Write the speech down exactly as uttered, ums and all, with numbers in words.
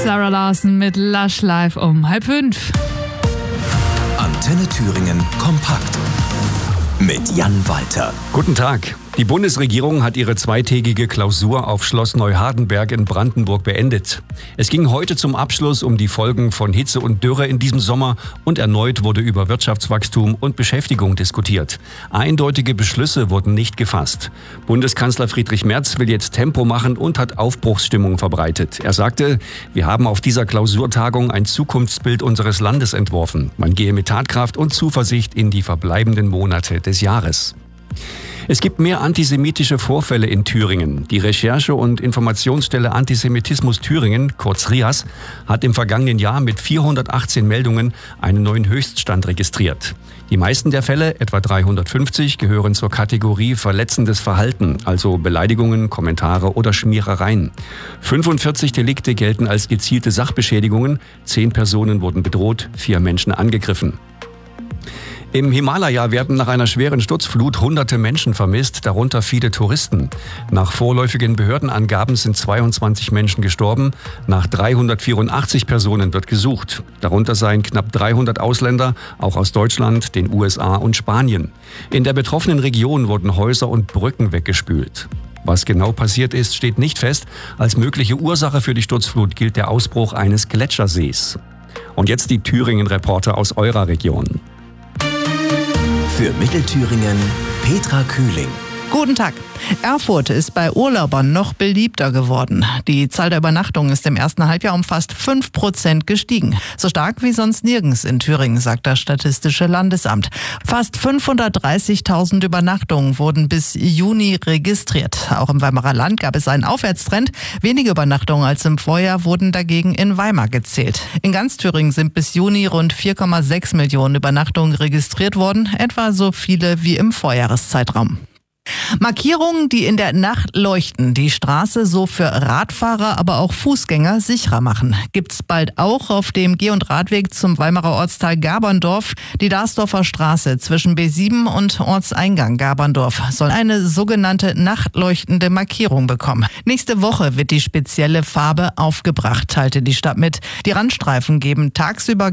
Sarah Larson mit Lush Live um halb fünf. Antenne Thüringen kompakt mit Jan Walter. Guten Tag. Die Bundesregierung hat ihre zweitägige Klausur auf Schloss Neuhardenberg in Brandenburg beendet. Es ging heute zum Abschluss um die Folgen von Hitze und Dürre in diesem Sommer und erneut wurde über Wirtschaftswachstum und Beschäftigung diskutiert. Eindeutige Beschlüsse wurden nicht gefasst. Bundeskanzler Friedrich Merz will jetzt Tempo machen und hat Aufbruchsstimmung verbreitet. Er sagte, wir haben auf dieser Klausurtagung ein Zukunftsbild unseres Landes entworfen. Man gehe mit Tatkraft und Zuversicht in die verbleibenden Monate des Jahres. Es gibt mehr antisemitische Vorfälle in Thüringen. Die Recherche- und Informationsstelle Antisemitismus Thüringen, kurz RIAS, hat im vergangenen Jahr mit vierhundertachtzehn Meldungen einen neuen Höchststand registriert. Die meisten der Fälle, etwa dreihundertfünfzig, gehören zur Kategorie verletzendes Verhalten, also Beleidigungen, Kommentare oder Schmierereien. fünfundvierzig Delikte gelten als gezielte Sachbeschädigungen, zehn Personen wurden bedroht, vier Menschen angegriffen. Im Himalaya werden nach einer schweren Sturzflut hunderte Menschen vermisst, darunter viele Touristen. Nach vorläufigen Behördenangaben sind zweiundzwanzig Menschen gestorben, nach dreihundertvierundachtzig Personen wird gesucht. Darunter seien knapp dreihundert Ausländer, auch aus Deutschland, den U S A und Spanien. In der betroffenen Region wurden Häuser und Brücken weggespült. Was genau passiert ist, steht nicht fest. Als mögliche Ursache für die Sturzflut gilt der Ausbruch eines Gletschersees. Und jetzt die Thüringen-Reporter aus eurer Region. Für Mittelthüringen Petra Kühling. Guten Tag. Erfurt ist bei Urlaubern noch beliebter geworden. Die Zahl der Übernachtungen ist im ersten Halbjahr um fast fünf Prozent gestiegen. So stark wie sonst nirgends in Thüringen, sagt das Statistische Landesamt. Fast fünfhundertdreißigtausend Übernachtungen wurden bis Juni registriert. Auch im Weimarer Land gab es einen Aufwärtstrend. Weniger Übernachtungen als im Vorjahr wurden dagegen in Weimar gezählt. In ganz Thüringen sind bis Juni rund vier Komma sechs Millionen Übernachtungen registriert worden, etwa so viele wie im Vorjahreszeitraum. Markierungen, die in der Nacht leuchten, die Straße so für Radfahrer, aber auch Fußgänger sicherer machen. Gibt's bald auch auf dem Geh- und Radweg zum Weimarer Ortsteil Gaberndorf. Die Darsdorfer Straße zwischen B sieben und Ortseingang Gaberndorf soll eine sogenannte nachtleuchtende Markierung bekommen. Nächste Woche wird die spezielle Farbe aufgebracht, teilte die Stadt mit. Die Randstreifen geben tagsüber